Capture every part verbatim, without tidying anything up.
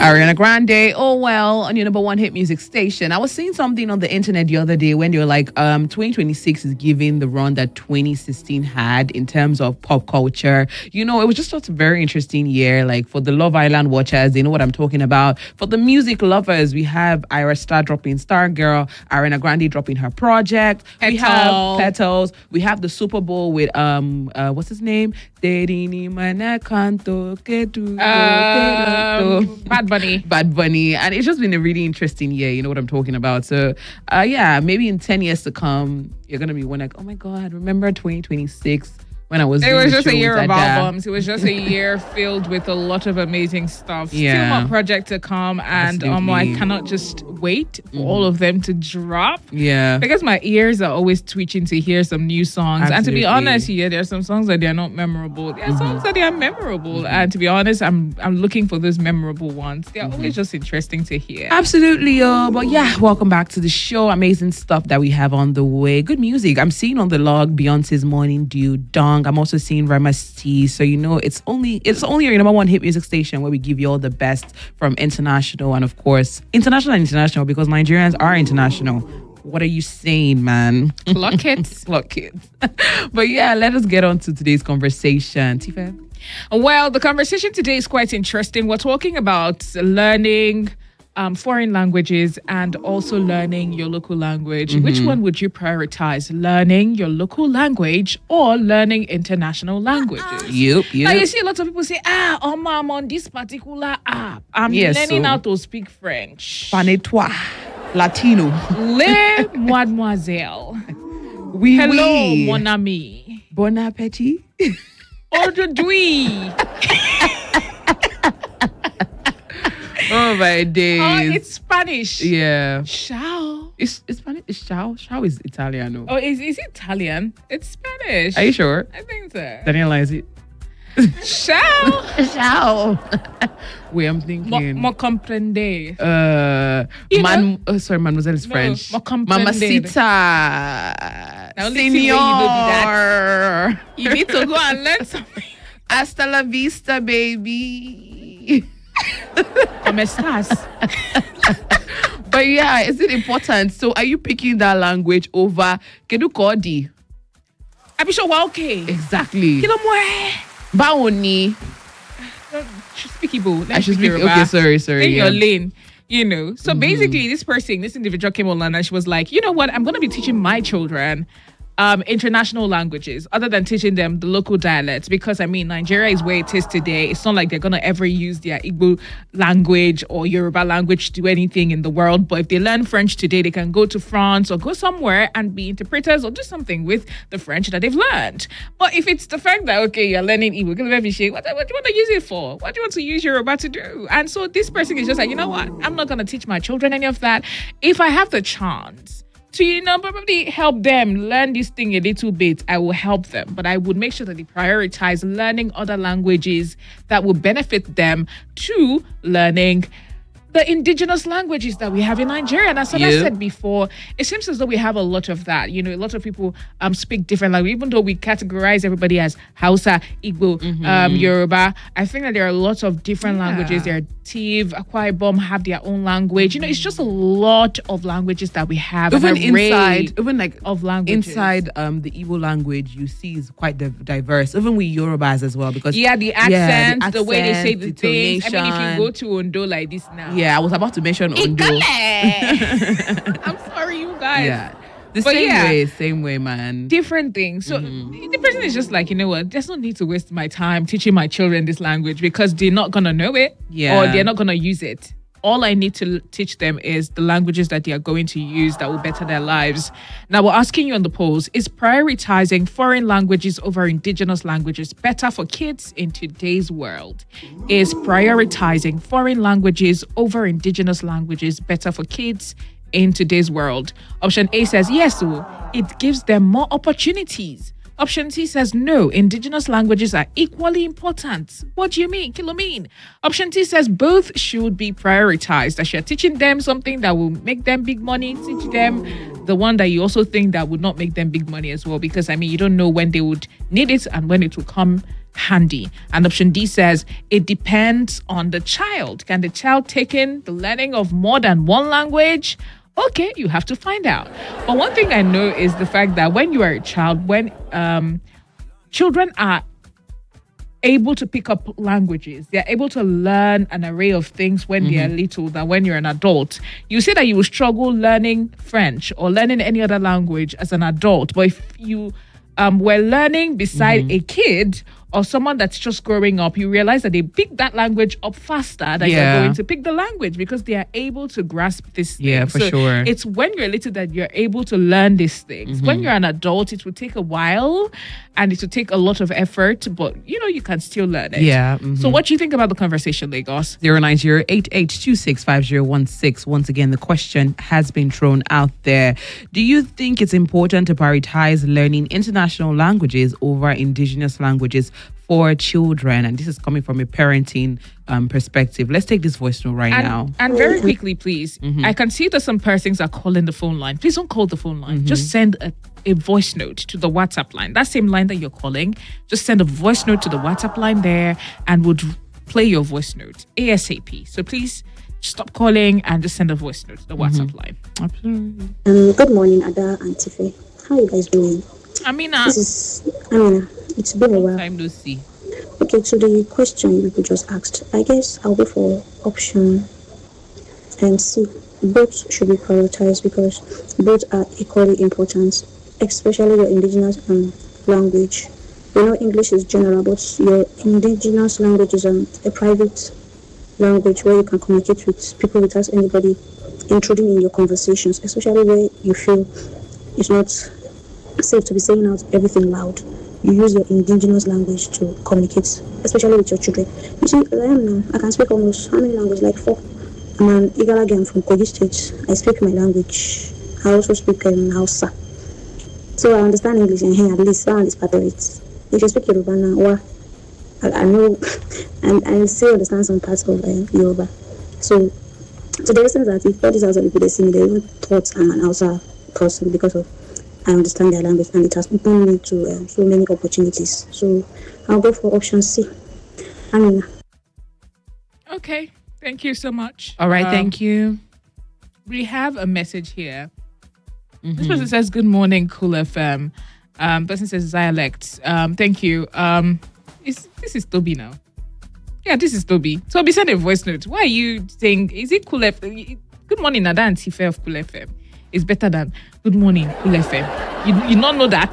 Ariana Grande, oh well, on your number one hit music station. I was seeing something on the internet the other day when they were like, um, twenty twenty-six is giving the run that twenty sixteen had in terms of pop culture. You know, it was just such a very interesting year. Like for the Love Island watchers, they know what I'm talking about. For the music lovers, we have Ira Star dropping Stargirl, Ariana Grande dropping her project. Petal. We have Petals. We have the Super Bowl with um, uh, what's his name? Um, Bad Bunny. Bad Bunny. And it's just been a really interesting year. You know what I'm talking about. So, uh, yeah, maybe in ten years to come, you're going to be one like, oh my God, remember twenty twenty-six when I was It doing was the just a show year with of Dada? albums. It was just a year filled with a lot of amazing stuff. Yeah. Still more project to come. And um, I Absolutely. cannot just wait for all of them to drop. Yeah. Because my ears are always twitching to hear some new songs. And to be Absolutely. honest, here there are some songs that they are not memorable. There are songs that they are memorable. And to be honest, I'm I'm looking for those memorable ones. They are always just interesting to hear. Absolutely, yo. But yeah, welcome back to the show. Amazing stuff that we have on the way. Good music. I'm seeing on the log Beyonce's Morning Dew, Dong. I'm also seeing Rema's Tea. So you know, it's only it's only your number one hit music station where we give you all the best from international and of course international and international because Nigerians are international. What are you saying, man? Clock it. Clock it. But yeah, let us get on to today's conversation. Tifa. Well, the conversation today is quite interesting. We're talking about learning um, foreign languages and also learning your local language. Mm-hmm. Which one would you prioritize? Learning your local language or learning international languages? Yep, Now, you yep. see a lot of people say, ah, oh, I'm on this particular app. I'm Yes, learning so- how to speak French. Panetois. Latino. Le mademoiselle. Oui, Hello, oui. mon ami. Bon appétit. Aujourd'hui. Oh my days. Oh, it's Spanish. yeah. Ciao. It's it's Spanish. It's Ciao. Ciao is Italiano. Oh, is, is it Italian? It's Spanish. Are you sure? I think so. Daniela, is it? Ciao. Ciao. Wait, I'm Mo, thinking. mo comprende. uh, You man. Oh, sorry, mademoiselle is No, French. mo comprender. Mamacita. The only thing where you know Senor. You need to go and learn something. Hasta la vista, baby. ¿Cómo estás? But yeah, is it important? So, are you picking that language over Kedu Kodi? I'm sure we're okay. Exactly. Kilo mwe. Baoni. Speak Igbo. I should speak. Yoruba. Okay, sorry, sorry. In yeah. your lane. You know, so basically, this person, this individual came online and she was like, you know what? I'm going to be teaching my children um, international languages other than teaching them the local dialects. Because, I mean, Nigeria is where it is today. It's not like they're going to ever use their Igbo language or Yoruba language to do anything in the world. But if they learn French today, they can go to France or go somewhere and be interpreters or do something with the French that they've learned. But if it's the fact that, okay, you're learning Igbo, what, what do you want to use it for? What do you want to use Yoruba to do? And so this person is just like, you know what? I'm not going to teach my children any of that. If I have the chance to, you know, probably help them learn this thing a little bit, I will help them. But I would make sure that they prioritize learning other languages that will benefit them to learning the indigenous languages that we have in Nigeria. And as I Yeah. said before, it seems as though we have a lot of that. You know, a lot of people um speak different language, even though we categorize everybody as Hausa, Igbo, um, Yoruba. I think that there are lots of different Yeah. languages. There are Tiv, Akwa Ibom have their own language. You know, it's just a lot of languages that we have. an Even array inside, even like of languages. inside um the Igbo language, you see is quite div- diverse. Even with Yorubas as well, because Yeah, the Yeah, the accent, the, way they say accent, the, the things. I mean, if tonation. you go to Ondo like this now. yeah, I was about to mention Ondo. Ikale. I'm sorry, you guys. Yeah, the But same yeah. way, same way, man. Different things. So the person is just like, you know what? There's no need to waste my time teaching my children this language because they're not gonna know it, Yeah. or they're not gonna use it. All I need to l- teach them is the languages that they are going to use that will better their lives. Now, we're asking you on the polls, is prioritizing foreign languages over indigenous languages better for kids in today's world? Is prioritizing foreign languages over indigenous languages better for kids in today's world? Option A says yes, so it gives them more opportunities. Option C says no, indigenous languages are equally important. What do you mean? Kilo mean? Option T says both should be prioritized. As you're teaching them something that will make them big money, teach them the one that you also think that would not make them big money as well? Because I mean, you don't know when they would need it and when it will come handy. And option D says it depends on the child. Can the child take in the learning of more than one language? Okay, you have to find out. But one thing I know is the fact that when you are a child, when um, children are able to pick up languages, they're able to learn an array of things when mm-hmm. they're little than when you're an adult. You say that you will struggle learning French or learning any other language as an adult, but if you um, were learning beside mm-hmm. a kid or someone that's just growing up, you realize that they pick that language up faster than yeah. you're going to pick the language because they are able to grasp this thing. Yeah, for so sure. It's when you're little that you're able to learn these things. Mm-hmm. When you're an adult, it will take a while and it will take a lot of effort, but you know, you can still learn it. Yeah. Mm-hmm. So what do you think about the conversation, Lagos? zero nine zero eight eight two six five zero one six. Once again, the question has been thrown out there. Do you think it's important to prioritize learning international languages over indigenous languages for children? And this is coming from a parenting um, perspective. Let's take this voice note right and, now. And very quickly, please. Mm-hmm. I can see that some persons are calling the phone line. Please don't call the phone line. Mm-hmm. Just send a, a voice note to the WhatsApp line. That same line that you're calling, just send a voice note to the WhatsApp line there and would play your voice note ASAP. So please stop calling and just send a voice note to the WhatsApp mm-hmm. line. Absolutely. Um, good morning, Ada and Tife. How are you guys doing? Amina. This is Amina. It's been a while. Time to see. Okay, so the question you just asked, I guess I'll go for option and C. Both should be prioritized because both are equally important, especially your indigenous um, language. You know, English is general, but your indigenous language is um, a private language where you can communicate with people without anybody intruding in your conversations, especially where you feel it's not safe to be saying out everything loud. You use your indigenous language to communicate, especially with your children. You see, I am now, I can speak almost how many languages? Like four. I'm an Igala girl from Kogi State. I speak my language. I also speak um, Hausa. So I understand English and here at least that is part of it. If you speak Yoruba now, well, I, I know, and I still understand some parts of uh, Yoruba. So, to the extent that if all these Hausa people they see me, they even thought I'm an Hausa person because of I understand their language and it has opened me to um, so many opportunities. So I'll go for option C. Amina. Okay, thank you so much. All right, Um, thank you. We have a message here. Mm-hmm. This person says, "Good morning, Cool F M." Um, person says, "Dialect." Um, thank you. Um, is this is Toby now? Yeah, this is Toby. Toby, send a voice note. Why are you saying? Is it Cool F M? Good morning, Nada and Tife of Cool F M. It's better than good morning, Cool F M. You you not know that?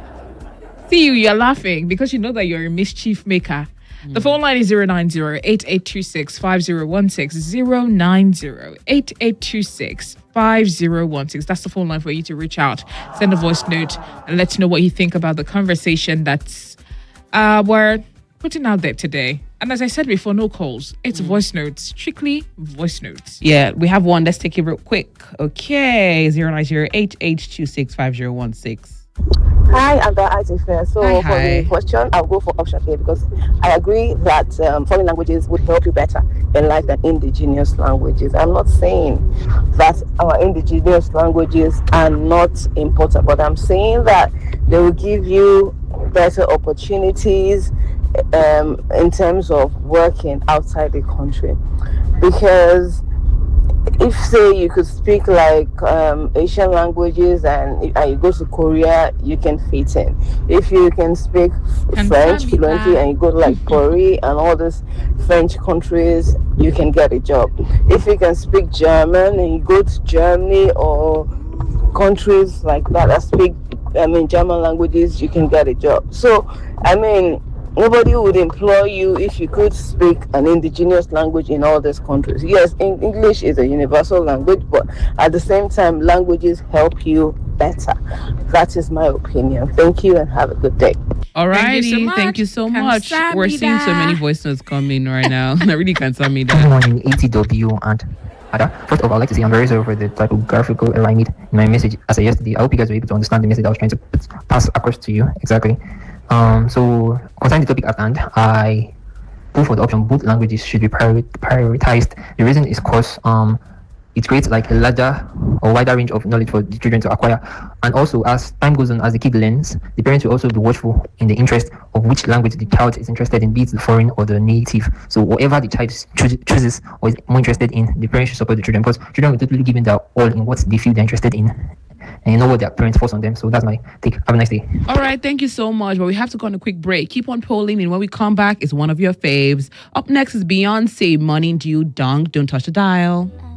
See you, you're laughing because you know that you're a mischief maker. Mm. The phone line is zero nine zero eight eight two six five zero one six, zero nine zero eight eight two six five zero one six. That's the phone line for you to reach out, send a voice note, and let you know what you think about the conversation that's uh, we're putting out there today. And as I said before, no calls. It's mm. voice notes, strictly voice notes. Yeah, we have one. Let's take it real quick. Okay, zero nine zero eight eight two six five zero one six. Hi, I'm the Atife. So hi, for hi. the question, I'll go for option A because I agree that um, foreign languages would help you better in life than indigenous languages. I'm not saying that our indigenous languages are not important, but I'm saying that they will give you better opportunities um, in terms of working outside the country. Because if say you could speak like um, Asian languages and, and you go to Korea, you can fit in. If you can speak Can French tell me fluently that. and you go to like Paris and all these French countries, you can get a job. If you can speak German and you go to Germany or countries like that that speak I mean German languages, you can get a job. So I mean nobody would employ you if you could speak an indigenous language in all these countries. Yes, in- English is a universal language, but at the same time, languages help you better. That is my opinion. Thank you and have a good day. All Thank you so righty, much. thank you so much. Kamsahamnida. We're seeing so many voice notes coming right now. I really can't tell me Good that. morning, A T W and Ada. First of all, I'd like to say I'm very sorry for the typographical error I made in my message as I yesterday. I hope you guys were able to understand the message I was trying to put, pass across to you exactly. Um, so concerning the topic at hand, I go for the option both languages should be priori- prioritized. The reason is because um, it creates like a larger or wider range of knowledge for the children to acquire. And also, as time goes on, as the kid learns, the parents will also be watchful in the interest of which language the child is interested in, be it the foreign or the native. So whatever the child choos- chooses or is more interested in, the parents should support the children, because children will totally give in their all in what they feel they're interested in, and you know what their parents force on them. So that's my take. Have a nice day. All right, thank you so much. But we have to go on a quick break. Keep on polling, and when we come back, it's one of your faves. Up next is Beyonce, Money Due Dunk. Don't touch the dial.